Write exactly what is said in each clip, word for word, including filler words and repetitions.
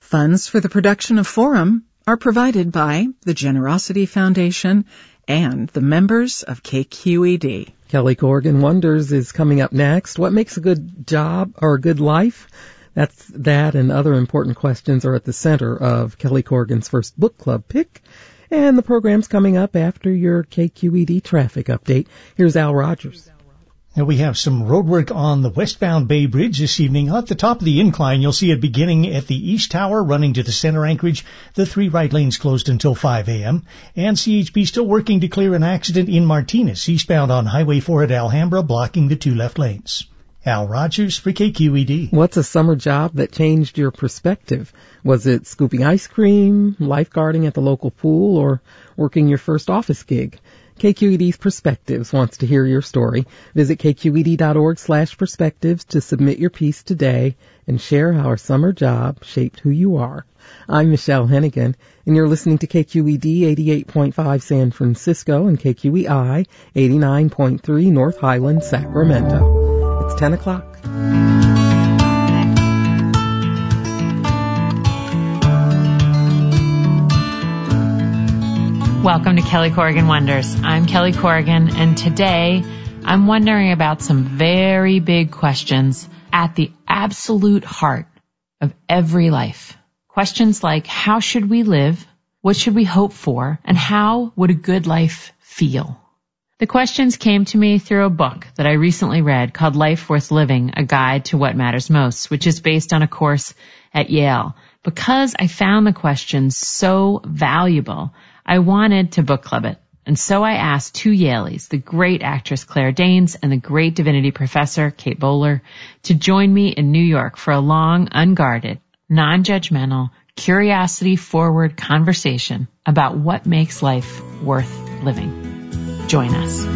Funds for the production of Forum are provided by the Generosity Foundation and the members of K Q E D. Kelly Corrigan Wonders is coming up next. What makes a good job or a good life? That's that and other important questions are at the center of Kelly Corrigan's first book club pick. And the program's coming up after your K Q E D traffic update. Here's Al Rogers. And we have some road work on the westbound Bay Bridge this evening. At the top of the incline, you'll see it beginning at the East Tower, running to the center anchorage. The three right lanes closed until five a.m. And C H P still working to clear an accident in Martinez, eastbound on Highway four at Alhambra, blocking the two left lanes. Al Rogers for K Q E D. What's a summer job that changed your perspective? Was it scooping ice cream, lifeguarding at the local pool, or working your first office gig? K Q E D's Perspectives wants to hear your story. Visit kqed.org slash perspectives to submit your piece today and share how a summer job shaped who you are. I'm Michelle Hennigan, and you're listening to K Q E D eighty-eight point five San Francisco and K Q E I eighty-nine point three North Highland, Sacramento. It's ten o'clock. Welcome to Kelly Corrigan Wonders. I'm Kelly Corrigan, and today I'm wondering about some very big questions at the absolute heart of every life. Questions like, how should we live? What should we hope for? And how would a good life feel? The questions came to me through a book that I recently read called Life Worth Living, A Guide to What Matters Most, which is based on a course at Yale. Because I found the questions so valuable, I wanted to book club it. And so I asked two Yaleys, the great actress Claire Danes and the great divinity professor Kate Bowler, to join me in New York for a long, unguarded, non-judgmental, curiosity-forward conversation about what makes life worth living. Join us.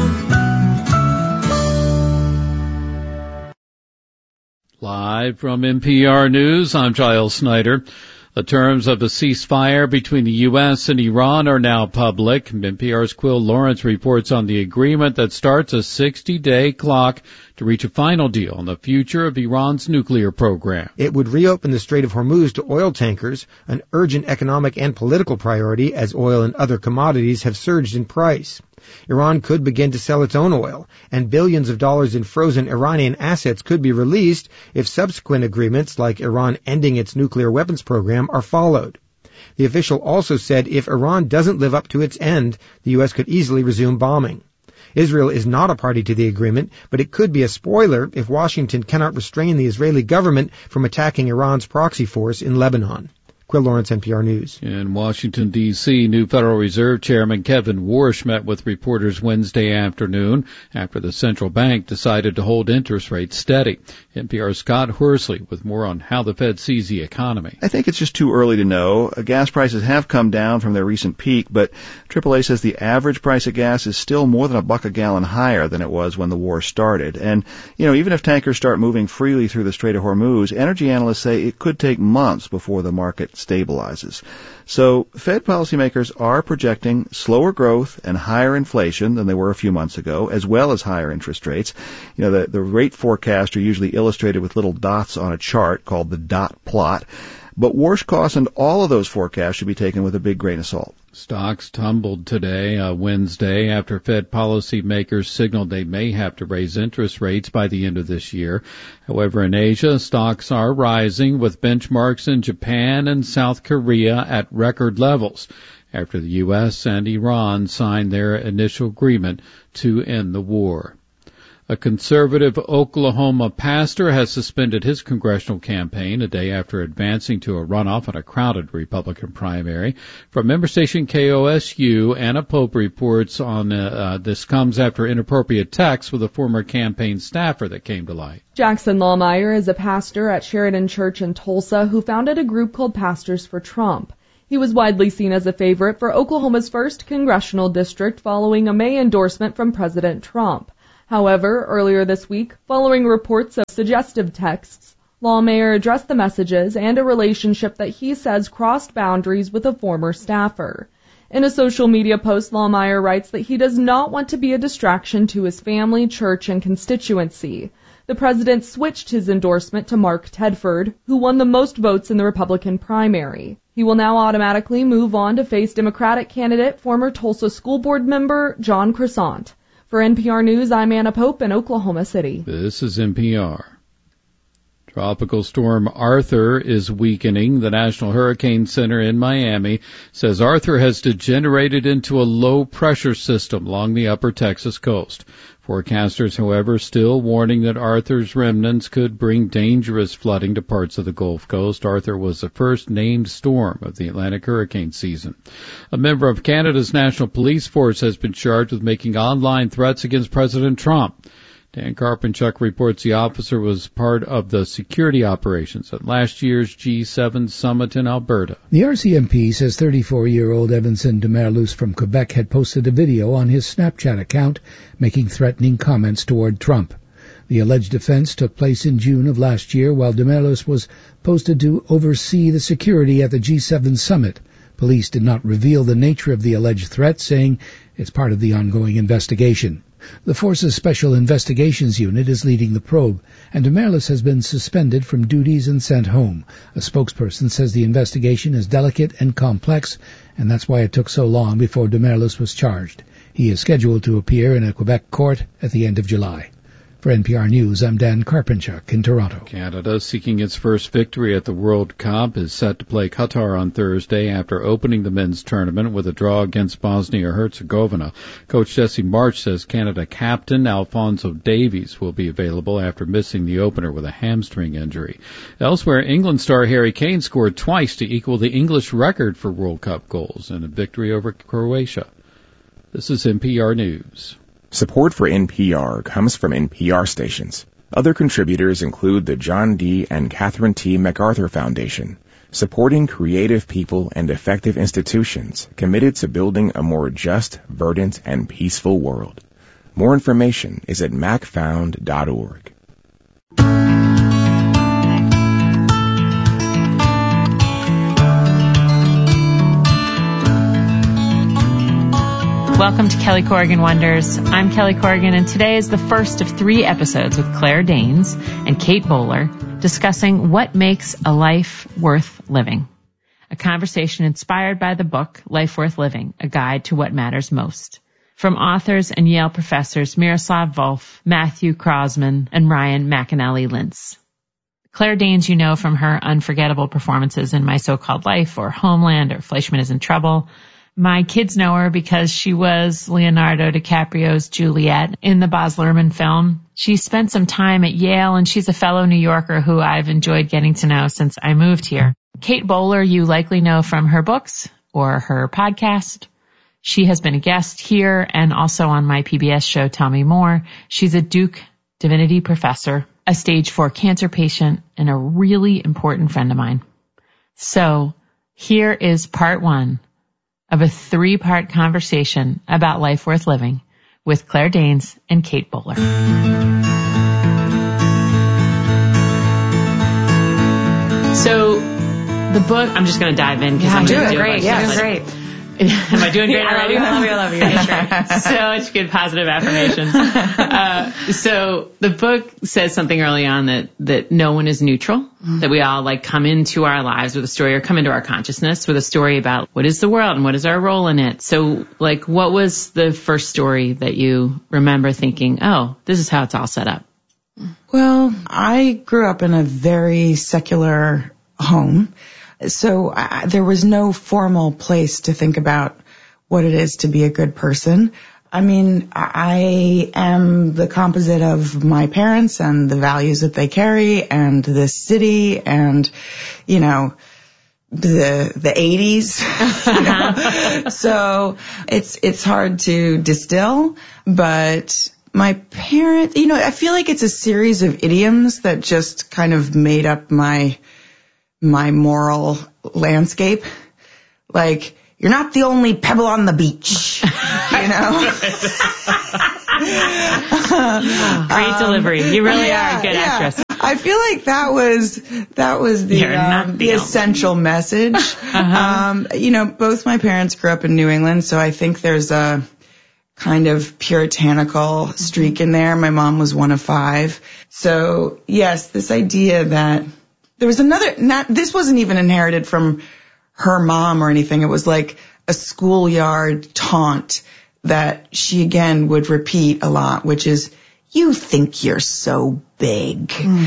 Live from N P R News, I'm Giles Snyder. The terms of the ceasefire between the U S and Iran are now public. N P R's Quill Lawrence reports on the agreement that starts a sixty-day clock to reach a final deal on the future of Iran's nuclear program. It would reopen the Strait of Hormuz to oil tankers, an urgent economic and political priority as oil and other commodities have surged in price. Iran could begin to sell its own oil, and billions of dollars in frozen Iranian assets could be released if subsequent agreements like Iran ending its nuclear weapons program are followed. The official also said if Iran doesn't live up to its end, the U S could easily resume bombing. Israel is not a party to the agreement, but it could be a spoiler if Washington cannot restrain the Israeli government from attacking Iran's proxy force in Lebanon. Quill Lawrence, N P R News. In Washington, D C, new Federal Reserve Chairman Kevin Warsh met with reporters Wednesday afternoon after the central bank decided to hold interest rates steady. N P R's Scott Horsley with more on how the Fed sees the economy. I think it's just too early to know. Gas prices have come down from their recent peak, but triple A says the average price of gas is still more than a buck a gallon higher than it was when the war started. And, you know, even if tankers start moving freely through the Strait of Hormuz, energy analysts say it could take months before the market stabilizes. So Fed policymakers are projecting slower growth and higher inflation than they were a few months ago, as well as higher interest rates. You know, the, the rate forecasts are usually illustrated with little dots on a chart called the dot plot. But Warsh cautioned all of those forecasts should be taken with a big grain of salt. Stocks tumbled today, uh, Wednesday, after Fed policymakers signaled they may have to raise interest rates by the end of this year. However, in Asia, stocks are rising with benchmarks in Japan and South Korea at record levels after the U S and Iran signed their initial agreement to end the war. A conservative Oklahoma pastor has suspended his congressional campaign a day after advancing to a runoff in a crowded Republican primary. From member station K O S U, Anna Pope reports on uh, uh, this comes after inappropriate texts with a former campaign staffer that came to light. Jackson Lawmeyer is a pastor at Sheridan Church in Tulsa who founded a group called Pastors for Trump. He was widely seen as a favorite for Oklahoma's first congressional district following a May endorsement from President Trump. However, earlier this week, following reports of suggestive texts, Lawmeyer addressed the messages and a relationship that he says crossed boundaries with a former staffer. In a social media post, Lawmeyer writes that he does not want to be a distraction to his family, church, and constituency. The president switched his endorsement to Mark Tedford, who won the most votes in the Republican primary. He will now automatically move on to face Democratic candidate, former Tulsa School Board member John Crescent. For N P R News, I'm Anna Pope in Oklahoma City. This is N P R. Tropical storm Arthur is weakening. The National Hurricane Center in Miami says Arthur has degenerated into a low-pressure system along the upper Texas coast. Forecasters, however, still warning that Arthur's remnants could bring dangerous flooding to parts of the Gulf Coast. Arthur was the first named storm of the Atlantic hurricane season. A member of Canada's National Police Force has been charged with making online threats against President Trump. Dan Karpenchuk reports the officer was part of the security operations at last year's G seven summit in Alberta. The R C M P says thirty-four-year-old Evanson de Merlus from Quebec had posted a video on his Snapchat account making threatening comments toward Trump. The alleged offense took place in June of last year while de Merlus was posted to oversee the security at the G seven summit. Police did not reveal the nature of the alleged threat, saying it's part of the ongoing investigation. The force's Special Investigations Unit is leading the probe, and de Merlus has been suspended from duties and sent home. A spokesperson says the investigation is delicate and complex, and that's why it took so long before de Merlus was charged. He is scheduled to appear in a Quebec court at the end of July. For N P R News, I'm Dan Karpenchuk in Toronto. Canada, seeking its first victory at the World Cup, is set to play Qatar on Thursday after opening the men's tournament with a draw against Bosnia-Herzegovina. Coach Jesse March says Canada captain Alphonso Davies will be available after missing the opener with a hamstring injury. Elsewhere, England star Harry Kane scored twice to equal the English record for World Cup goals in a victory over Croatia. This is N P R News. Support for N P R comes from N P R stations. Other contributors include the John D. and Catherine T. MacArthur Foundation, supporting creative people and effective institutions committed to building a more just, verdant, and peaceful world. More information is at mac found dot org. Welcome to Kelly Corrigan Wonders. I'm Kelly Corrigan, and today is the first of three episodes with Claire Danes and Kate Bowler discussing what makes a life worth living. A conversation inspired by the book Life Worth Living, A Guide to What Matters Most. From authors and Yale professors Miroslav Volf, Matthew Krosman, and Ryan McAnally Lintz. Claire Danes you know from her unforgettable performances in My So-Called Life or Homeland or Fleischman is in Trouble. My kids know her because she was Leonardo DiCaprio's Juliet in the Baz Luhrmann film. She spent some time at Yale, and she's a fellow New Yorker who I've enjoyed getting to know since I moved here. Kate Bowler you likely know from her books or her podcast. She has been a guest here and also on my P B S show Tell Me More. She's a Duke Divinity professor, a stage four cancer patient, and a really important friend of mine. So here is part one of a three-part conversation about life worth living with Claire Danes and Kate Bowler. So the book, I'm just going to dive in because yeah, I'm doing do great. Yeah, doing great. Am I doing great already? I love you, I love you. I love you. So much good positive affirmations. Uh, so the book says something early on that, that no one is neutral, mm-hmm. that we all like come into our lives with a story or come into our consciousness with a story about what is the world and what is our role in it. So like what was the first story that you remember thinking, oh, this is how it's all set up? Well, I grew up in a very secular home. So I, there was no formal place to think about what it is to be a good person. I mean, I am the composite of my parents and the values that they carry and this city and, you know, the the eighties. You know? So it's it's hard to distill, but my parent, you know, I feel like it's a series of idioms that just kind of made up my my moral landscape. Like, you're not the only pebble on the beach, you know? Great um, delivery. You really yeah, are a good yeah. actress. I feel like that was, that was the, um, the essential message. Uh-huh. Um, you know, both my parents grew up in New England, so I think there's a kind of puritanical streak in there. My mom was one of five. So yes, this idea that there was another, not, this wasn't even inherited from her mom or anything. It was like a schoolyard taunt that she again would repeat a lot, which is, you think you're so big,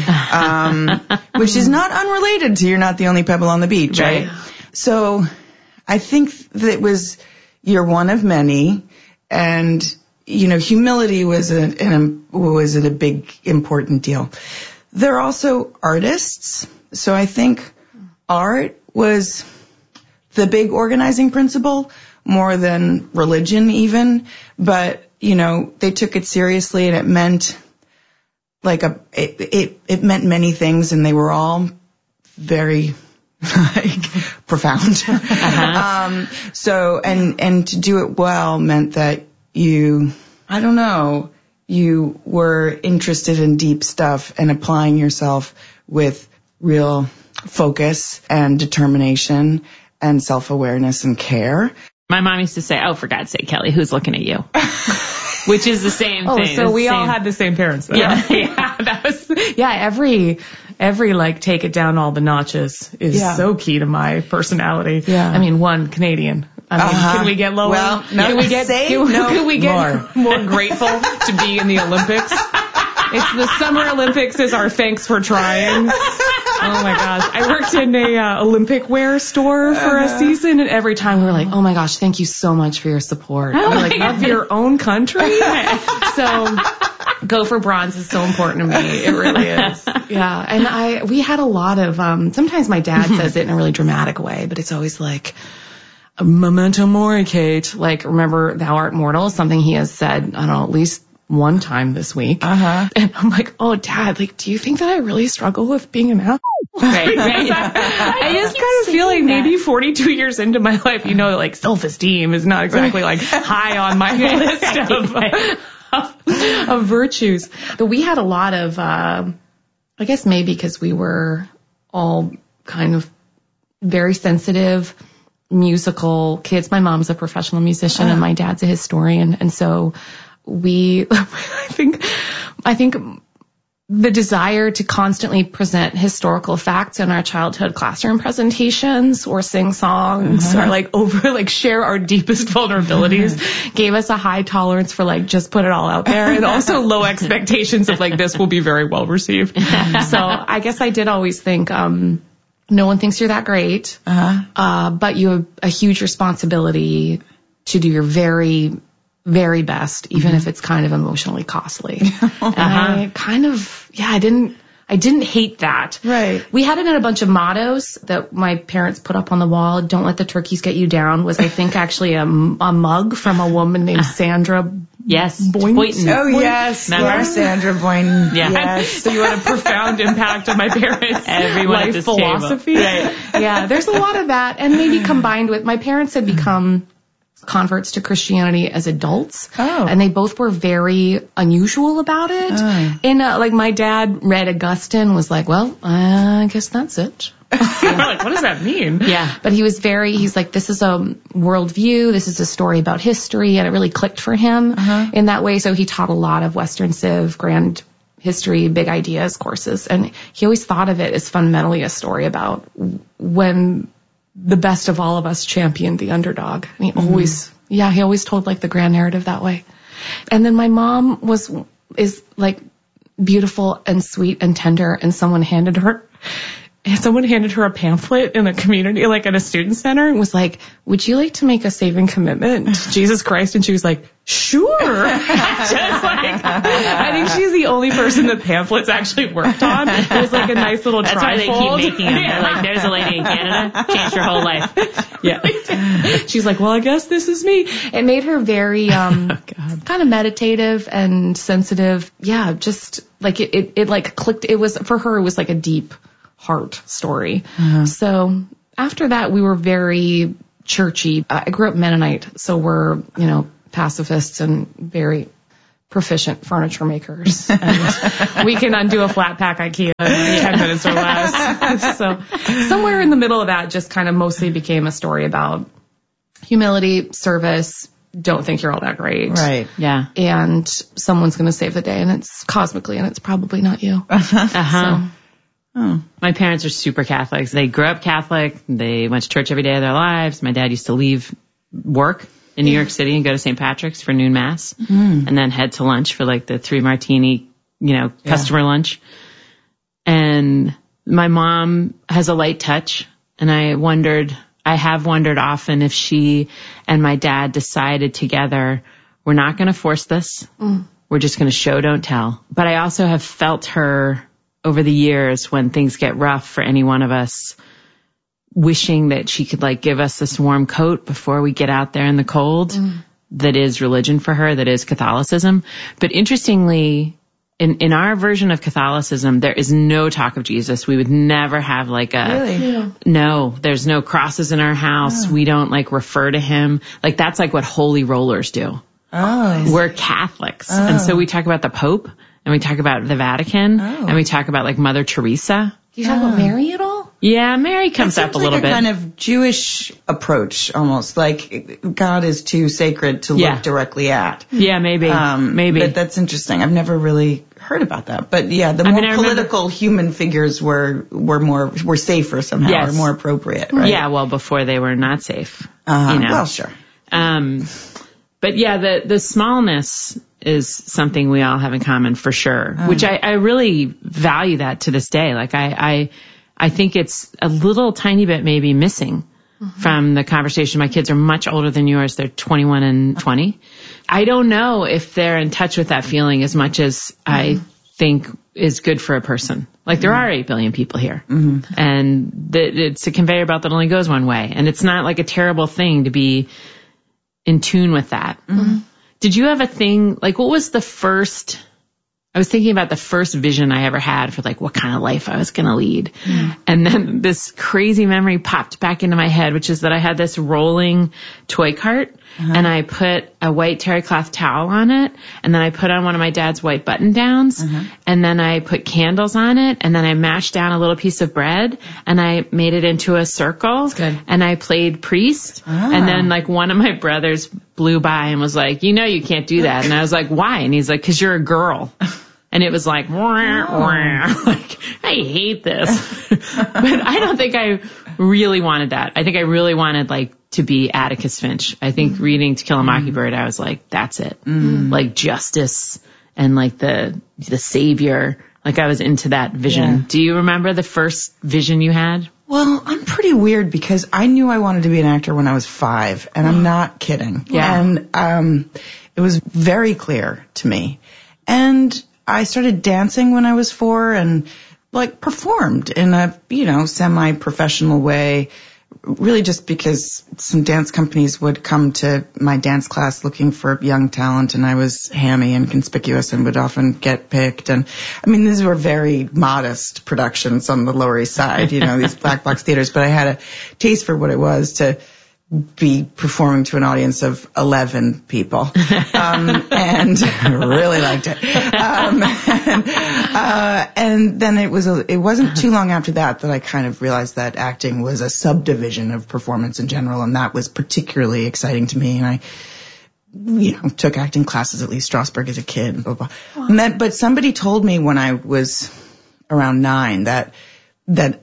um, which is not unrelated to you're not the only pebble on the beach, right? right? So I think that it was, you're one of many, and, you know, humility was a, an, was a big, important deal. They're also artists, so I think art was the big organizing principle, more than religion even, but you know, they took it seriously, and it meant like a, it, it, it meant many things, and they were all very, like, profound. Uh-huh. Um, so, and, and to do it well meant that you, I don't know, you were interested in deep stuff and applying yourself with real focus and determination and self-awareness and care. My mom used to say, oh, for God's sake, Kelly, who's looking at you? Which is the same oh, thing. So we same. all had the same parents, though. Yeah, yeah, that was, yeah, every, every, like, take it down all the notches is yeah. so key to my personality. Yeah. I mean, one, Canadian. I mean, uh-huh. can we get lower? Well, no, can we get, say can, no can we get more. more grateful to be in the Olympics? It's the Summer Olympics is our thanks for trying. Oh my gosh. I worked in a uh, Olympic wear store for uh-huh. a season, and every time we were like, oh my gosh, thank you so much for your support. Oh I'm like, of your own country? So go for bronze is so important to me. It really is. Yeah. And I, we had a lot of, um, sometimes my dad says it in a really dramatic way, but it's always like, memento mori, Kate. Like, remember, thou art mortal, something he has said, I don't know, at least one time this week. Uh-huh. And I'm like, oh, Dad, like, do you think that I really struggle with being an asshole? Right, right. I, I just kind of feel like that. Maybe forty-two years into my life, you know, like, self-esteem is not exactly, like, high on my list of, of, of virtues. But we had a lot of, uh, I guess maybe because we were all kind of very sensitive, musical kids. My mom's a professional musician, uh. and my dad's a historian, and so we, I think, I think the desire to constantly present historical facts in our childhood classroom presentations or sing songs uh-huh. or like over, like share our deepest vulnerabilities uh-huh. gave us a high tolerance for like, just put it all out there, and also low expectations of like, this will be very well received. So I guess I did always think, um, no one thinks you're that great, uh-huh. uh, but you have a huge responsibility to do your very very best, even mm-hmm. if it's kind of emotionally costly. Uh-huh. And I kind of, yeah, I didn't, I didn't hate that. Right. We had it in a bunch of mottos that my parents put up on the wall. Don't let the turkeys get you down was, I think, actually a, a mug from a woman named Sandra. Yes. Boynton. Boynton. Oh, yes. Remember? Sandra Boynton. Yeah. Yes. So you had a profound impact on my parents' Everyone life philosophy. Right. Yeah, there's a lot of that. And maybe combined with, my parents had become converts to Christianity as adults. Oh. And they both were very unusual about it. Oh. And uh, like my dad read Augustine, was like, well, I guess that's it. Like, what does that mean? Yeah. But he was very, he's like, this is a worldview, this is a story about history, and it really clicked for him uh-huh. in that way. So he taught a lot of Western Civ, grand history, big ideas courses. And he always thought of it as fundamentally a story about when the best of all of us championed the underdog. And he mm-hmm. always, yeah, he always told like the grand narrative that way. And then my mom was, is like beautiful and sweet and tender, and someone handed her, and someone handed her a pamphlet in a community, like at a student center, and was like, would you like to make a saving commitment to Jesus Christ? And she was like, sure. Just like, I think she's the only person that pamphlets actually worked on. It was like a nice little That's trifold. That's why they keep making them. Yeah. They're like, there's a lady in Canada, changed her whole life. Yeah. She's like, well, I guess this is me. It made her very, um, oh, kind of meditative and sensitive. Yeah, just like it, it, it like clicked. It was, for her, it was like a deep heart story. Uh-huh. So after that, we were very churchy. I grew up Mennonite, so we're, you know, pacifists and very proficient furniture makers. And we can undo a flat pack IKEA in ten minutes or less. So somewhere in the middle of that just kind of mostly became a story about humility, service, don't think you're all that great. Right. Yeah. And someone's going to save the day, and it's cosmically, and it's probably not you. Uh-huh. So, Oh. My parents are super Catholics. They grew up Catholic. They went to church every day of their lives. My dad used to leave work in New York City and go to Saint Patrick's for noon mass Mm. and then head to lunch for like the three martini, you know, Yeah. customer lunch. And my mom has a light touch, and I wondered, I have wondered often if she and my dad decided together, we're not going to force this. Mm. We're just going to show, don't tell. But I also have felt her over the years when things get rough for any one of us, wishing that she could like give us this warm coat before we get out there in the cold. Mm. That is religion for her, that is Catholicism. But interestingly, in, in our version of Catholicism, there is no talk of Jesus. We would never have like a, Really? yeah. no, there's no crosses in our house. Oh. We don't like refer to him. Like that's like what holy rollers do. Oh. We're Catholics. Oh. And so we talk about the Pope, and we talk about the Vatican, Oh. and we talk about like Mother Teresa. Do you talk about Mary at all? Yeah, Mary comes That up a seems little like bit. kind of Jewish approach, almost like God is too sacred to Yeah. look directly at. Yeah, maybe. Um, maybe. But that's interesting. I've never really heard about that. But yeah, the I more mean, I remember- political human figures were were more were safer somehow, Yes. or more appropriate. Right? Yeah, well, before they were not safe. Uh, you know. Well, sure. Um, but yeah, the, the smallness is something we all have in common for sure, Oh. which I, I really value that to this day. Like I, I, I think it's a little tiny bit maybe missing from the conversation. My kids are much older than yours. They're twenty-one and twenty. I don't know if they're in touch with that feeling as much as I think is good for a person. Like there are eight billion people here, Mm-hmm. and th- it's a conveyor belt that only goes one way. And it's not like a terrible thing to be in tune with that. Mm-hmm. Did you have a thing, like what was the first, I was thinking about the first vision I ever had for like what kind of life I was going to lead. Mm. And then this crazy memory popped back into my head, which is that I had this rolling toy cart Uh-huh. and I put a white terry cloth towel on it. And then I put on one of my dad's white button downs Uh-huh. and then I put candles on it. And then I mashed down a little piece of bread and I made it into a circle good. and I played priest. Ah. And then like one of my brothers blew by and was like, you know, you can't do that. And I was like, why? And he's like, cause you're a girl. And it was like, wah, wah. Like, I hate this. But I don't think I really wanted that. I think I really wanted like to be Atticus Finch. I think reading To Kill a Mockingbird, I was like, that's it. Mm. Like justice and like the, the savior. Like I was into that vision. Yeah. Do you remember the first vision you had? Well, I'm pretty weird because I knew I wanted to be an actor when I was five, and I'm not kidding. Yeah. And um, it was very clear to me. And I started dancing when I was four and like performed in a, you know, semi-professional way, really just because some dance companies would come to my dance class looking for young talent, and I was hammy and conspicuous and would often get picked. And I mean, these were very modest productions on the Lower East Side, you know, these black box theaters, but I had a taste for what it was to be performing to an audience of eleven people, um, and really liked it. Um, and, uh, and then it was a, it wasn't too long after that that I kind of realized that acting was a subdivision of performance in general, and that was particularly exciting to me. And I, you know, took acting classes at Lee Strasberg as a kid. Blah, blah. And that, but somebody told me when I was around nine that that.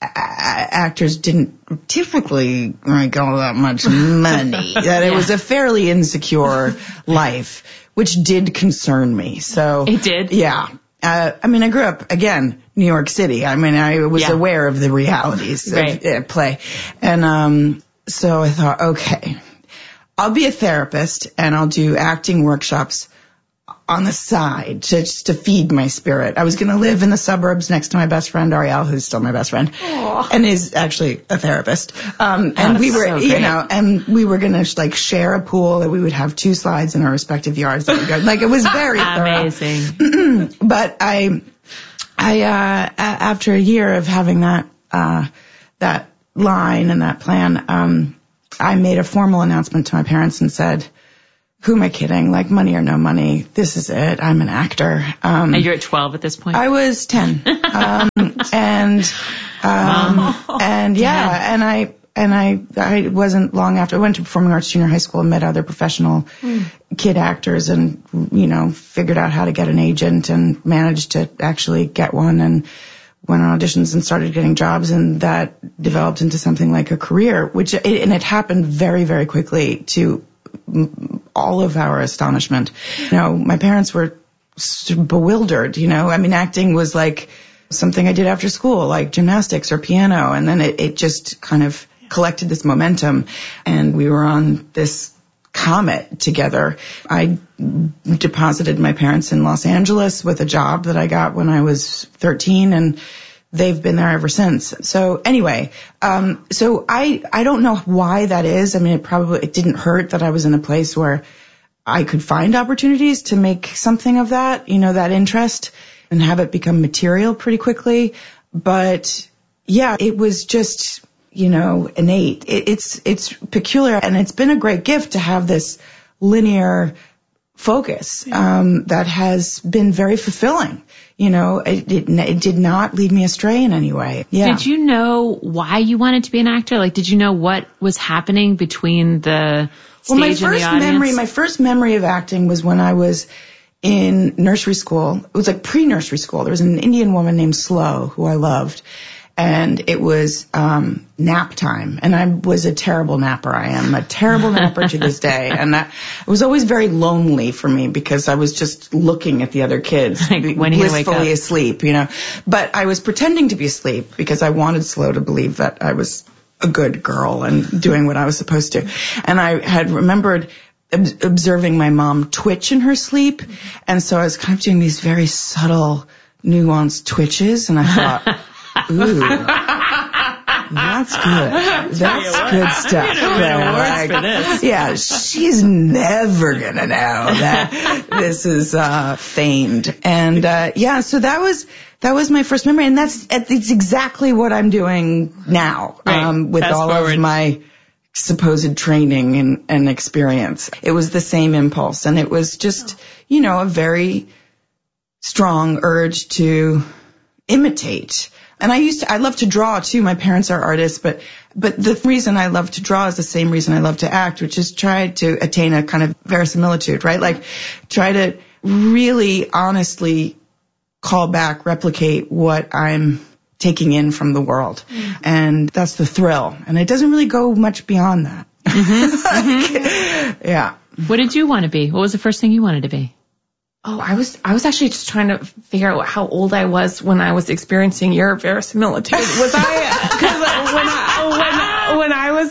actors didn't typically make all that much money, that it was a fairly insecure life, which did concern me. So It did? Yeah. Uh, I mean, I grew up, again, New York City. I mean, I was Yeah. aware of the realities Right. of uh, play. And um, so I thought, okay, I'll be a therapist and I'll do acting workshops on the side to just to feed my spirit. I was going to live in the suburbs next to my best friend Ariel, who's still my best friend, Aww. and is actually a therapist. Um, and Oh, we were, so you great. know, and we were going to like share a pool, and we would have two slides in our respective yards. That would go, like it was very thorough. Amazing. But I, I, uh, a- after a year of having that, uh, that line and that plan, um, I made a formal announcement to my parents and said, who am I kidding? Like money or no money, this is it. I'm an actor. Um, And you're at twelve at this point? I was ten. Um, and, um, and yeah, and I, and I, I wasn't long after. I went to performing arts junior high school and met other professional mm. kid actors and, you know, figured out how to get an agent and managed to actually get one and went on auditions and started getting jobs, and that developed into something like a career, which, it, and it happened very, very quickly to all of our astonishment. You know, my parents were bewildered, you know, I mean, acting was like something I did after school, like gymnastics or piano, and then it, it just kind of collected this momentum, and we were on this comet together. I deposited my parents in Los Angeles with a job that I got when I was thirteen, and they've been there ever since. So anyway, um, so I, I don't know why that is. I mean, it probably, it didn't hurt that I was in a place where I could find opportunities to make something of that, you know, that interest, and have it become material pretty quickly. But yeah, it was just, you know, innate. It, it's, it's peculiar, and it's been a great gift to have this linear focus, um, that has been very fulfilling. You know, it, it, it did not lead me astray in any way. Yeah. Did you know why you wanted to be an actor? Like, did you know what was happening between the stage well, my and first the audience? memory, my first memory of acting was when I was in nursery school. It was like pre-nursery school. There was an Indian woman named Slow who I loved. And it was um nap time, and I was a terrible napper. I am a terrible napper to this day, and that it was always very lonely for me because I was just looking at the other kids like, when blissfully asleep, you know. But I was pretending to be asleep because I wanted Slow to believe that I was a good girl and doing what I was supposed to. And I had remembered ob- observing my mom twitch in her sleep, and so I was kind of doing these very subtle, nuanced twitches, and I thought, ooh, that's good. That's good stuff. Like, for this. Yeah, she's never gonna know that this is uh feigned. And uh yeah, so that was that was my first memory, and that's it's exactly what I'm doing now. Right. Um with Fast all forward. of my supposed training and, and experience. It was the same impulse, and it was just, you know, a very strong urge to imitate. And I used to, I love to draw too. My parents are artists, but, but the reason I love to draw is the same reason I love to act, which is try to attain a kind of verisimilitude, right? Like try to really honestly call back, replicate what I'm taking in from the world. Mm. And that's the thrill. And it doesn't really go much beyond that. Mm-hmm. like, yeah. What did you want to be? What was the first thing you wanted to be? Oh, I was I was actually just trying to figure out how old I was when I was experiencing your verisimilitude. Was I, because when I, when, when I was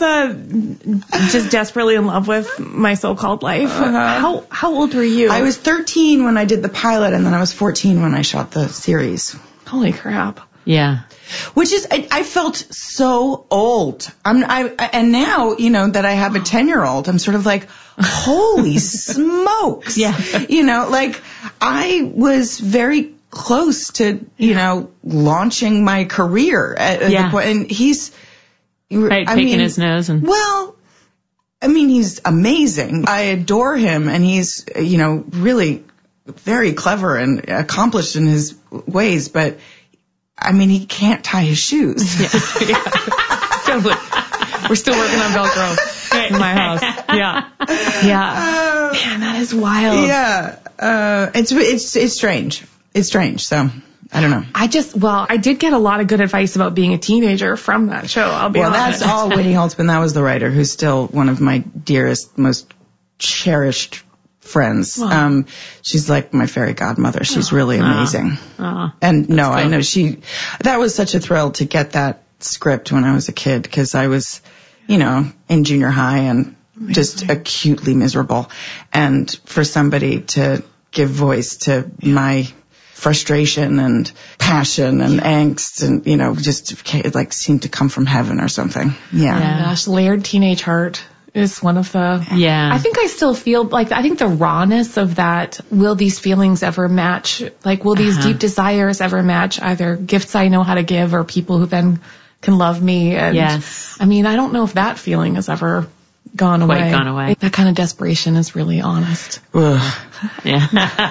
uh, just desperately in love with my so-called life, uh-huh. how how old were you? I was thirteen when I did the pilot, and then I was fourteen when I shot the series. Holy crap. Yeah. Which is, I, I felt so old. I'm, I, and now, you know, that I have a ten-year-old, I'm sort of like, holy smokes. Yeah. You know, like, I was very close to, you know, launching my career at, at yeah. the point, and he's, right, I picking mean, his nose and. Well, I mean, he's amazing. I adore him, and he's, you know, really very clever and accomplished in his ways, but I mean, he can't tie his shoes. Yeah. yeah. Totally. We're still working on Velcro in my house. Yeah. Yeah. Uh, Man, that is wild. Yeah. Uh, it's, it's, it's strange. It's strange. So I don't know. I just, well, I did get a lot of good advice about being a teenager from that show. I'll be well, honest. Well, that's all Winnie Holtzman. That was the writer who's still one of my dearest, most cherished friends. Wow. Um, she's like my fairy godmother. She's oh, really amazing. Oh, and no, cool. I know she, that was such a thrill to get that script when I was a kid, because I was, you know, in junior high and just amazing. Acutely miserable. And for somebody to give voice to my frustration and passion and angst and, you know, just it like seemed to come from heaven or something. Yeah. yeah. Oh my gosh, Layered Teenage Heart is one of the, yeah. I think I still feel like, I think the rawness of that, will these feelings ever match, like will these uh-huh. deep desires ever match either gifts I know how to give or people who then can love me? And yes. I mean, I don't know if that feeling has ever gone Quite away. gone away. That kind of desperation is really honest. Ugh. Yeah.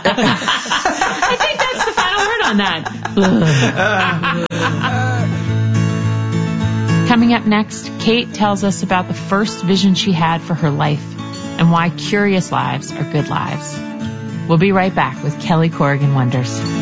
I think that's the final word on that. Coming up next, Kate tells us about the first vision she had for her life and why curious lives are good lives. We'll be right back with Kelly Corrigan Wonders.